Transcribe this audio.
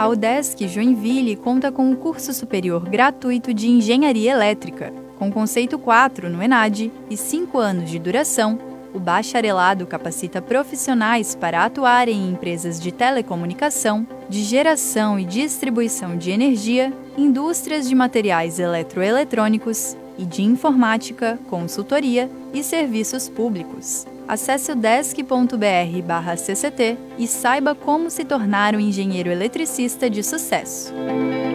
A UDESC Joinville conta com o curso superior gratuito de Engenharia Elétrica, com conceito 4 no ENAD e 5 anos de duração. O bacharelado capacita profissionais para atuarem em empresas de telecomunicação, de geração e distribuição de energia, indústrias de materiais eletroeletrônicos e de informática, consultoria e serviços públicos. Acesse o udesc.br/cct e saiba como se tornar um engenheiro eletricista de sucesso.